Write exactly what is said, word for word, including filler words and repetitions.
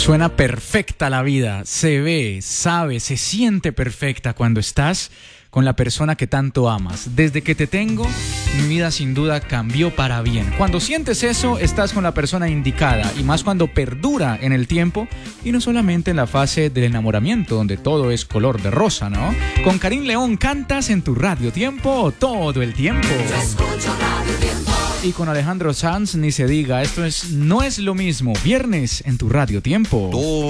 Suena perfecta la vida, se ve, sabe, se siente perfecta cuando estás con la persona que tanto amas. Desde que te tengo, mi vida sin duda cambió para bien. Cuando sientes eso, estás con la persona indicada, y más cuando perdura en el tiempo y no solamente en la fase del enamoramiento, donde todo es color de rosa, ¿no? Con Karim León cantas en tu Radio Tiempo todo el tiempo. Yo escucho Radio Tiempo. Y con Alejandro Sanz ni se diga, esto es No es lo mismo, viernes en tu Radio Tiempo.